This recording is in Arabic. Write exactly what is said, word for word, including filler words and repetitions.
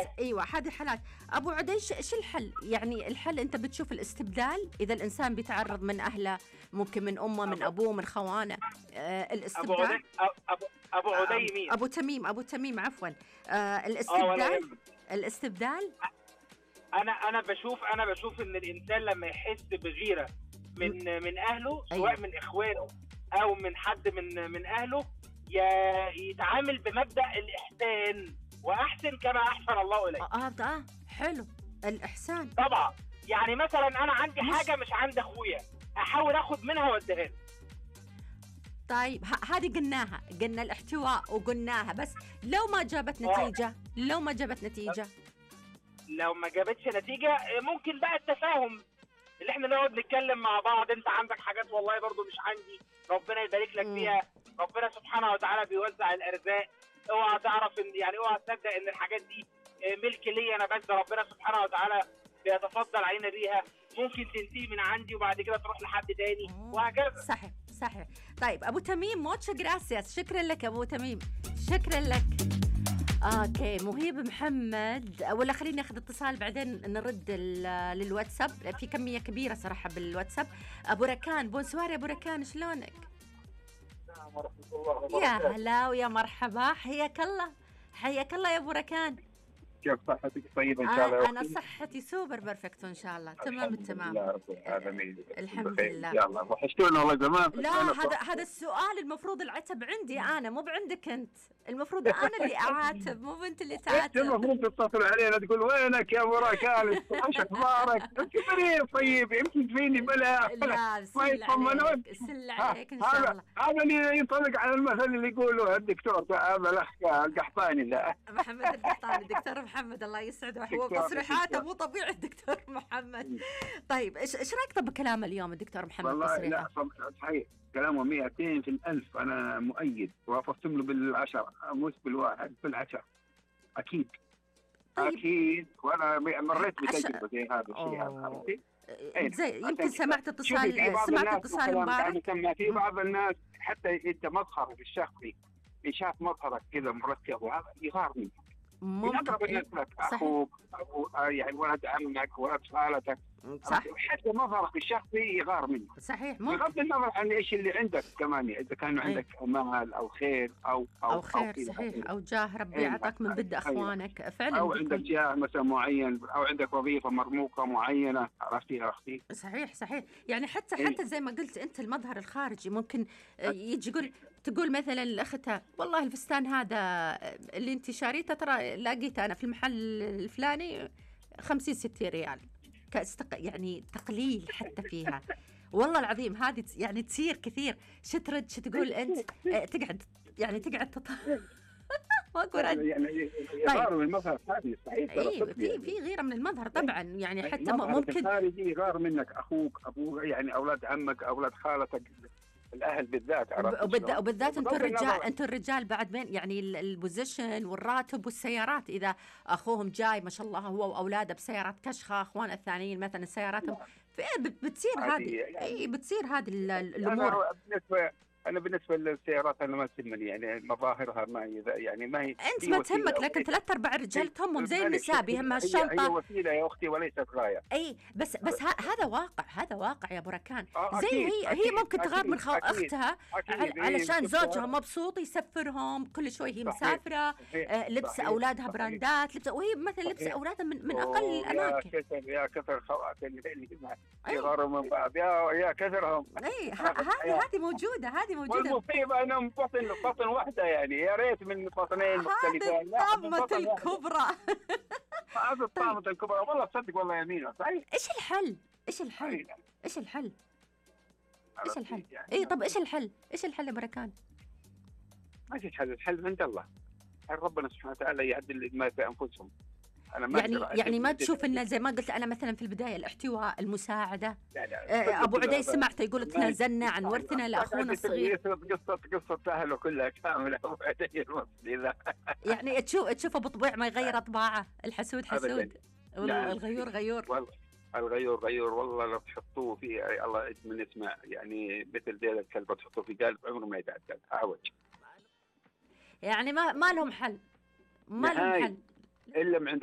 ايوه هذه حالات. ابو عديش ايش الحل؟ يعني الحل انت بتشوف الاستبدال اذا الانسان بيتعرض من اهله، ممكن من امه، من ابو ابوه، من خوانه. آه ابو الاستبدال. عدي ابو ابو آه عدي مين؟ ابو تميم، ابو تميم عفوا. آه اه ولا الاستبدال. يهمك. الاستبدال. انا انا بشوف انا بشوف ان الانسان لما يحس بغيره م- من من اهله، ايوه. سواء من اخوانه او من حد من من اهله، ي- يتعامل بمبدأ الاحسان، واحسن كما احسن الله اليك. اه اه آه، حلو. الاحسان. طبعا. يعني مثلا انا عندي مش حاجه مش عند اخويا، احاول اخد منها واديها له. طيب، ه- هذه قلناها، قلنا الاحتواء وقلناها، بس لو ما جابت اه نتيجة، لو ما جابت نتيجة. لو ما جابتش نتيجه، ممكن بقى التفاهم، اللي احنا نقعد نتكلم مع بعض. انت عندك حاجات والله برضو مش عندي، ربنا يبارك لك امم. فيها. ربنا سبحانه وتعالى بيوزع الارزاق. اوعى تعرف ان يعني اوعى تصدق ان الحاجات دي آه، ملك لي انا بس، ربنا سبحانه وتعالى بيتفضل علينا بيها. ممكن تنتهي من عندي وبعد كده تروح لحد تاني أوه. وهكذا. صحيح صحيح. طيب ابو تميم، موتشا جراسياس، شكرا لك ابو تميم، شكرا لك. اوكي، مهيب محمد، ولا خليني اخذ اتصال بعدين نرد ال- للواتساب، في كميه كبيره صراحه بالواتساب. ابو ركان، بونسوار يا ابو ركان، شلونك؟ السلام ورحمة الله يا وبركاته. هلا ويا مرحبا، حياك الله، حياك الله يا ابو ركان. كيف صحتك؟ طيبة إن شاء الله يا آه انا أختي؟ صحتي سوبر بيرفكت ان شاء الله، تمام الحمد التمام. لله رب آه، العالمين. الحمد بخير إن لله. شاء الله. وحشتونا والله زمان، لا، فجأة هذا صح. هذا السؤال المفروض العتب عندي انا، مو بعندك انت. المفروض انا اللي اعاتب، مو انت اللي انت تعاتب. المفروض تتصل علينا تقول وينك يا ابو راكان، ايش اخبارك؟ انت مريض طيب، يمكن فيني بلا لا، ما سل يطمنون. عليك، سل ها، عليك ان شاء هذا الله. هذا اللي ينطبق على المثل اللي يقوله الدكتور هذا الاخ القحطاني. لا محمد القحطاني، الدكتور محمد الله يسعده، هو دكتور تصريحاته دكتور. مو طبيعي الدكتور محمد. طيب ايش ايش رايك طب بكلام اليوم الدكتور محمد، والله لا تصريحه؟ صب- صحيح كلامه مئتين في الألف. أنا مؤيد وأفصم له بالعشرة، مش بالواحد، بالعشرة. أكيد طيب. أكيد. وأنا مريت عش... بتجربة زي هذا الشيء هذا، أوه. عرفتي؟ أي نعم. زي عشان يمكن كذا سمعت شوفي، في اتصال، بعض سمعت الناس اتصال مثلا دعني مبارك. أسمع، في م. بعض الناس حتى أنت مظهرك الشخصي، إن شاف مظهرك كذا مركب وهذا يغار منك. من ممكن، أقرب الناس ايه. لك، صحيح. أخوك، أبو آه يعني ولد عمك، ولد خالتك، صح. حتى مظهرك الشخصي يغار منك. صحيح، ممكن. بغض النظر عن ايش اللي عندك كمان، اذا كان ايه. عندك مال او خير او او او او خير، الى صحيح، اخره. او جاه ربي اي نعم. يعطاك من بد أي نعم. اخوانك، فعلا او عندك بيكون. جاه مثلا معين، او عندك وظيفه مرموقه معينه، عرفتي يا اختي؟ صحيح صحيح. يعني حتى اي حتى زي ما قلت انت، المظهر الخارجي ممكن آه، يجي يقول، تقول مثلا لاختها والله الفستان هذا آه، اللي انت شاريته ترى لقيته انا في المحل الفلاني خمسين ستين ريال، كاستق... يعني تقليل حتى فيها. والله العظيم هذه ت- يعني تصير كثير. شو ترد، شو تقول انت؟ آه، تقعد، يعني تقعد تط... ماكو رد. يعني طيب. يغار من المظهر الخارجي، صحيح ترى اي، صدق في يعني. في غيره من المظهر طبعا، يعني حتى م- مظهرك ممكن. الخارجي يغار منك اخوك، ابوك، يعني اولاد عمك، اولاد خالتك، الاهل بالذات، عرفت وبالذات, شلون؟ وبالذات انتم بغض الرجال، النظر. انتم الرجال بعد بين يعني ال- البوزيشن والراتب والسيارات، اذا اخوهم جاي ما شاء الله هو واولاده بسيارات كشخه، اخوان الثانيين مثلا سياراتهم، في بت- بتصير عادي هذه، اي يعني. بتصير هذه ال- ال- انا الامور. بالنسبه انا بالنسبه للسيارات انا ما تهمني، يعني مظاهرها ما هي يعني ما هي انت هي ما وسيله تهمك، او لكن ثلاث ارباع الرجال تهمهم زي معلش، النساء، بيهمها هي هي الشنطه. وسيله يا اختي وليست غايه. اي بس بس ه- هذا واقع، هذا واقع يا بركان. اه زي اكيد هي هي اكيد ممكن تغار من اكيد خو اكيد اختها عل- اكيد. هي علشان زوجها شفتها. مبسوط يسفرهم كل شوي، هي صحيح مسافره، صحيح آه، لبس صحيح اولادها صحيح براندات، لبس، وهي مثلا لبس صحيح. اولادها من من اقل ويا الاماكن. كثر يا كثر خواتم اللي اي يغاروا من بعض، يا يا كثرهم. اي، ه- هذا هذه الحياه. هذه موجوده، هذه موجوده. والمصيبه انهم بطن بطن واحده، يعني يا ريت من بطنين هذه مختلفين، لا من الطامه بطن واحده. الكبرى. هذا طيب، الطامة الكبرى والله تصدق والله يمينه صحيح. ايش الحل؟ ايش الحل؟ صحيح. ايش الحل؟ ايش الحل؟ عرفتي يعني. اي طب ايش الحل؟ ايش الحل يا بركان؟ ما في حل، الحل عند الله. ربنا سبحانه وتعالى يعدل ما في انفسهم. انا ما يعني أقدر يعني ما أعدل. تشوف انه زي ما قلت انا مثلا في البدايه، الاحتواء، المساعده. لا لا آه، ابو صدق عدي لا- سمعته يقول ما- تنازلنا عن ورثنا لاخونا الصغير. قصة قصة أهله كلها كاملة وبعدين المصري ذا. يعني تشوف تشوف ابو طبيع ما يغير اطباعه، الحسود حسود أبداً. لا. والغيور غيور. والله الغيور غيور والله، لو تحطوه في الله من اسمع يعني مثل ذيل الكلب تحطوه في قلب عمره ما يتعدل عوج. يعني ما ما لهم حل، ما لهم نهاية حل إلا من عند